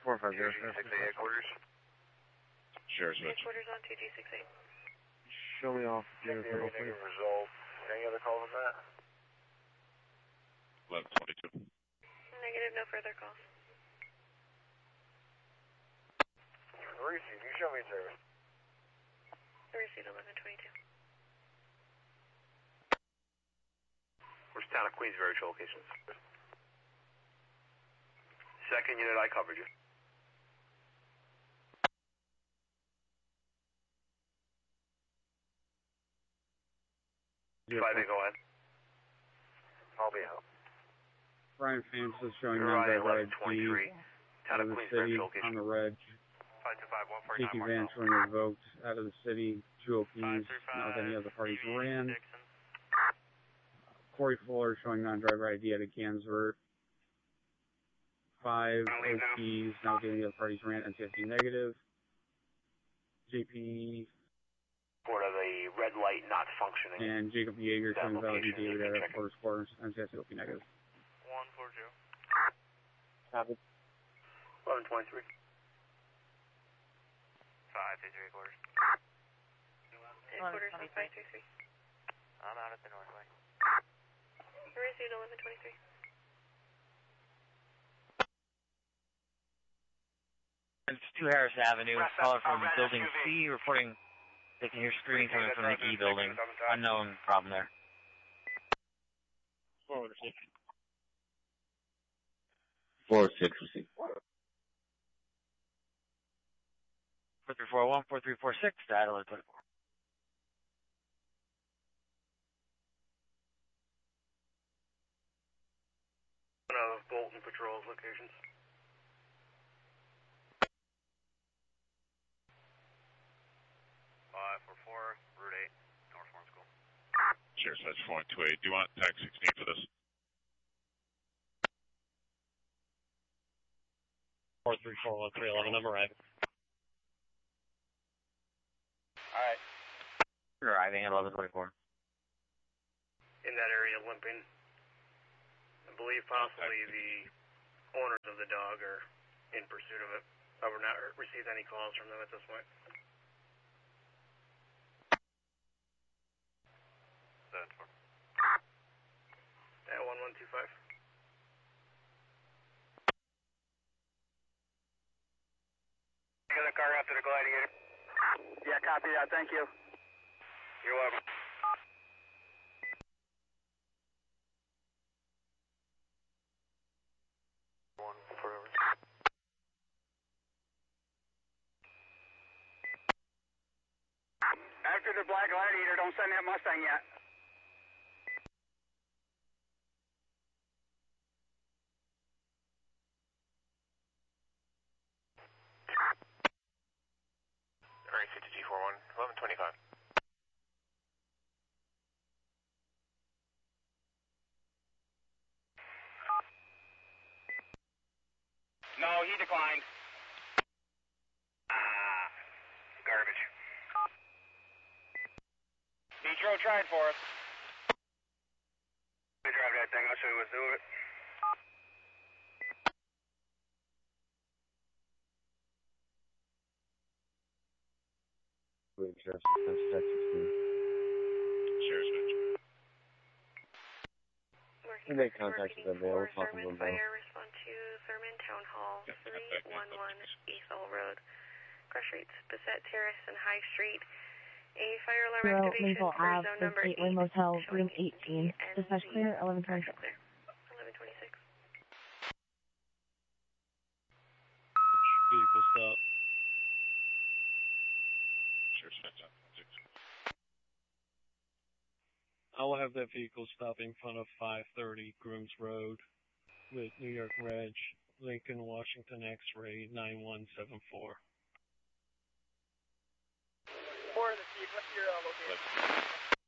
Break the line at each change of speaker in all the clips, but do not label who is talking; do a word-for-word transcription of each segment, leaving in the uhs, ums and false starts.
four five zero.
six eight headquarters.
Sheriff's Switch.
Headquarters on two G six eight.
Show me off.
Negative result. Any other calls on that?
eleven twenty-two.
Negative, no further calls.
Receive, you show me service.
Receive eleven twenty-two.
Where's town of Queensbury locations? Second unit, I covered you. Five eight, go ahead. I'll be out.
Brian Francis showing
Ryan
number
eleven twenty-three. Town
out
of
of the
Queensbury
city
location.
on the reg.
five two five one four
Taking
nine.
van showing revoked out of the city. Two O Ps, not with any other parties ran. Corey Fuller showing non-driver I D at a Gansvert. Five O Ps, not with any other parties ran. N C S D negative. J P
Report of a red light not functioning.
and Jacob Yeager
That
showing Valley
location,
David
you can
at
check it.
Porter Square. N C S D O P negative.
one four zero.
Copy.
eleven twenty-three. five two three quarters.
Headquarters on five three three.
I'm out at the northway.
Received eleven twenty-three.
It's two Harris Avenue, caller from Building C, reporting they can hear screaming coming from the E building. Unknown problem there.
Forward receive.
four six receive.
four three four one, four three four six, dial eleven twenty-four.
One of Bolton Patrol's locations. five four four, Route eight, North Farm School.
Sheriff's Switch four two eight. Do you want tag sixteen for this?
four three four one three eleven, I'm arriving.
Alright.
Arriving at eleven twenty-four.
In that area, limping. I believe possibly the owners of the dog are in pursuit of it. I have not received any calls from them at this point. seven four. At one one two five. Get the car out to the Gladiator. Yeah, copy that. Thank you. You're welcome. One forever. After the Black Gladiator, don't send that Mustang yet. Alright, C T G four one, eleven twenty-five. No, he declined. Ah, garbage. Petro tried for us. We drive that thing, I'll show you what's doing it.
Sheriff's Switch.
Working
They contacted them, they were talking to them about it.
Fire, respond to Thurman Town Hall, three one one Ethel Road. Crush rates, Bassett Terrace and High Street. A fire alarm
Zero,
activation
Maple
for
Ave,
zone
First
number eight.
Gateway Motel,
showing
room eighteen.
D and
Dispatch
Z.
clear, eleven twenty-six.
Clear. eleven twenty-six.
Vehicle stop.
Sheriff's Switch on six.
I will have that vehicle stop in front of five thirty Grooms Road with New York Reg, Lincoln, Washington X-ray nine one seven four.
Four in the seat, what's your uh, location?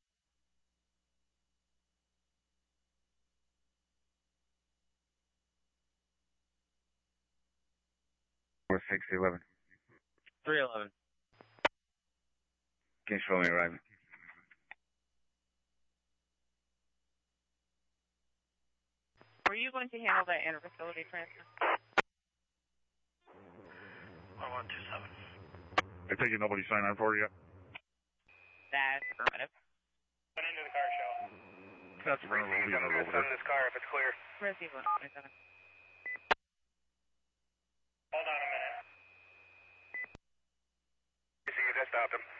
four six eleven.
three eleven.
Can you show me arriving?
Were you going to handle that inter-facility transfer?
one two seven.
I take it nobody signed on for you yet?
That's affirmative.
Went into the car show.
That's affirmative. We'll be on it over there.
this car if it's clear.
Receive one twenty-seven.
Hold on a minute. You see, you just stopped him.